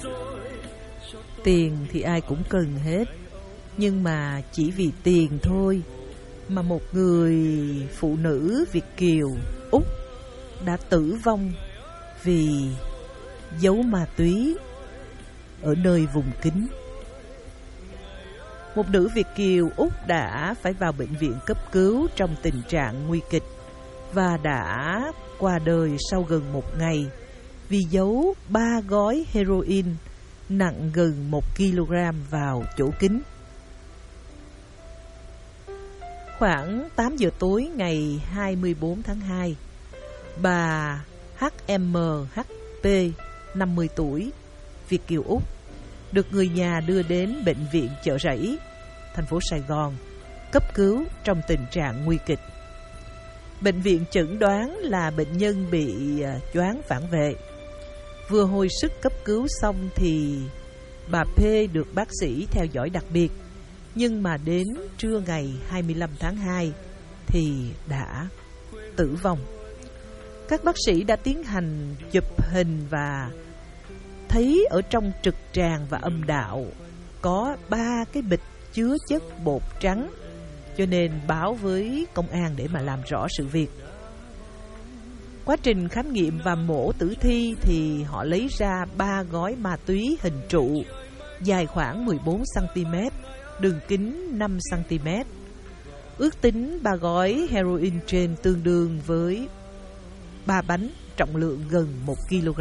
Tiền thì ai cũng cần hết, nhưng mà chỉ vì tiền thôi mà một người phụ nữ Việt kiều Úc đã tử vong vì giấu ma túy ở nơi vùng kín. Một nữ Việt kiều Úc đã phải vào bệnh viện cấp cứu trong tình trạng nguy kịch và đã qua đời sau gần 1 ngày vì giấu 3 gói heroin nặng gần 1 kg vào chỗ kín. Khoảng 8 giờ tối ngày 24 tháng 2, bà HMHT, 50 tuổi, Việt kiều Úc, được người nhà đưa đến bệnh viện Chợ Rẫy, thành phố Sài Gòn, cấp cứu trong tình trạng nguy kịch. Bệnh viện chẩn đoán là bệnh nhân bị choáng phản vệ. Vừa hồi sức cấp cứu xong thì bà P được bác sĩ theo dõi đặc biệt, nhưng mà đến trưa ngày 25 tháng 2 thì đã tử vong. Các bác sĩ đã tiến hành chụp hình và thấy ở trong trực tràng và âm đạo có 3 cái bịch chứa chất bột trắng, cho nên báo với công an để mà làm rõ sự việc. Quá trình khám nghiệm và mổ tử thi thì họ lấy ra 3 gói ma túy hình trụ dài khoảng 14 cm, đường kính 5 cm. Ước tính 3 gói heroin trên tương đương với 3 bánh trọng lượng gần 1 kg.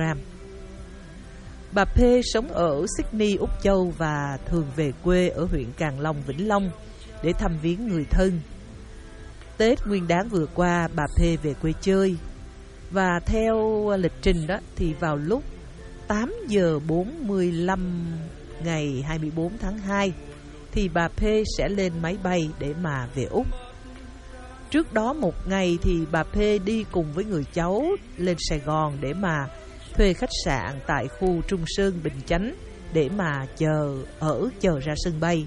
Bà P sống ở Sydney, Úc Châu và thường về quê ở huyện Càng Long, Vĩnh Long để thăm viếng người thân. Tết Nguyên Đán vừa qua, bà P về quê chơi. Và theo lịch trình đó thì vào lúc 8 giờ 45 ngày 24 tháng 2 thì bà P sẽ lên máy bay để mà về Úc. Trước đó một ngày thì bà P đi cùng với người cháu lên Sài Gòn để mà thuê khách sạn tại khu Trung Sơn, Bình Chánh để mà chờ ra sân bay.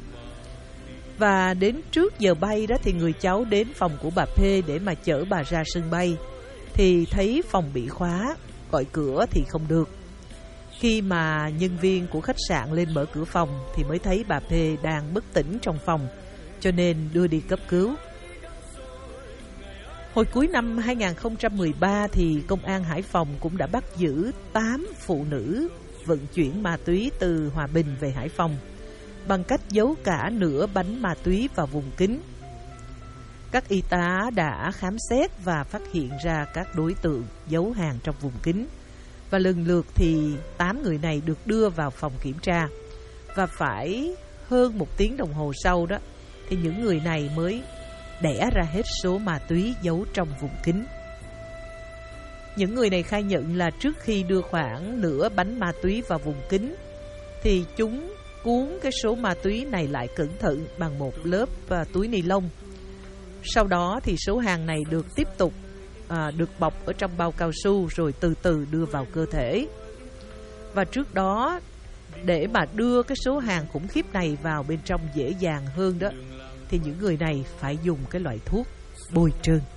Và đến trước giờ bay đó thì người cháu đến phòng của bà P để mà chở bà ra sân bay, thì thấy phòng bị khóa, gọi cửa thì không được. Khi mà nhân viên của khách sạn lên mở cửa phòng thì mới thấy bà P đang bất tỉnh trong phòng, cho nên đưa đi cấp cứu. Hồi cuối năm 2013 thì Công an Hải Phòng cũng đã bắt giữ 8 phụ nữ vận chuyển ma túy từ Hòa Bình về Hải Phòng bằng cách giấu cả nửa bánh ma túy vào vùng kín. Các y tá đã khám xét và phát hiện ra các đối tượng giấu hàng trong vùng kín. Và lần lượt thì 8 người này được đưa vào phòng kiểm tra. Và phải hơn 1 tiếng đồng hồ sau đó thì những người này mới đẻ ra hết số ma túy giấu trong vùng kín. Những người này khai nhận là trước khi đưa khoảng nửa bánh ma túy vào vùng kín thì chúng cuốn cái số ma túy này lại cẩn thận bằng một lớp túi ni lông. Sau đó thì số hàng này được tiếp tục được bọc ở trong bao cao su rồi từ từ đưa vào cơ thể. Và trước đó, để mà đưa cái số hàng khủng khiếp này vào bên trong dễ dàng hơn đó, thì những người này phải dùng cái loại thuốc bôi trơn.